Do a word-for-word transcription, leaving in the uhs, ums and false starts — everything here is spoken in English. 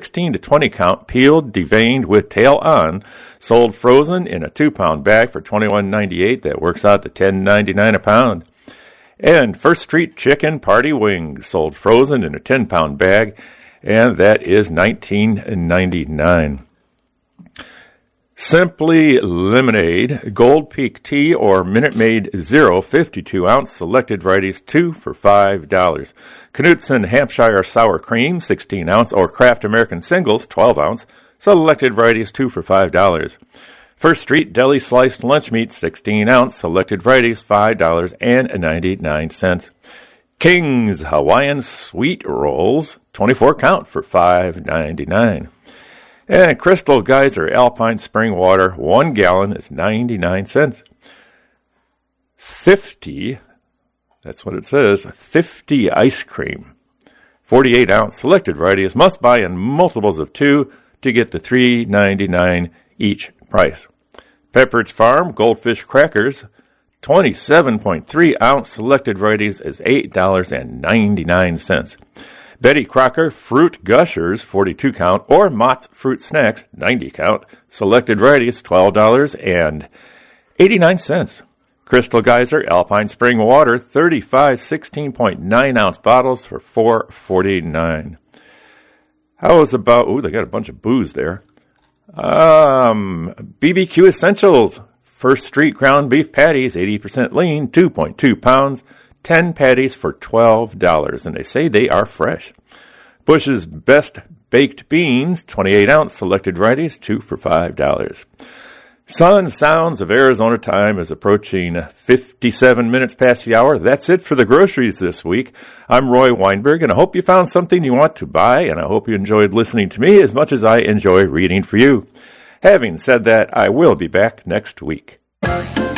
sixteen to twenty count, peeled, deveined with tail on, sold frozen in a two-pound bag for twenty-one ninety-eight. That works out to ten ninety-nine a pound. And First Street Chicken Party Wings, sold frozen in a ten-pound bag, and that is nineteen ninety-nine. Simply Lemonade, Gold Peak Tea or Minute Maid Zero, fifty-two ounce, selected varieties, two for five dollars. Knudsen Hampshire Sour Cream, sixteen ounce, or Kraft American Singles, twelve ounce, selected varieties, two for five dollars. First Street Deli Sliced Lunch Meat, sixteen ounce, selected varieties, five dollars and ninety-nine cents. King's Hawaiian Sweet Rolls, twenty-four count for five ninety-nine. And Crystal Geyser Alpine Spring Water, one gallon is ninety-nine cents. fifty, that's what it says, fifty ice cream, forty-eight ounce, selected varieties, must buy in multiples of two to get the three ninety-nine each price. Pepperidge Farm Goldfish Crackers, twenty-seven point three ounce, selected varieties is eight dollars and ninety-nine cents. Betty Crocker Fruit Gushers, forty-two count, or Mott's Fruit Snacks, ninety count, selected varieties, twelve dollars and eighty-nine cents. Crystal Geyser Alpine Spring Water, thirty-five sixteen point nine ounce bottles for four forty-nine. How is about, ooh, they got a bunch of booze there. Um, B B Q Essentials, First Street Ground Beef Patties, eighty percent lean, two point two pounds, ten patties for twelve dollars, and they say they are fresh. Bush's Best Baked Beans, twenty-eight ounce, selected varieties, two for five dollars. Sun Sounds of Arizona time is approaching fifty-seven minutes past the hour. That's it for the groceries this week. I'm Roy Weinberg, and I hope you found something you want to buy, and I hope you enjoyed listening to me as much as I enjoy reading for you. Having said that, I will be back next week.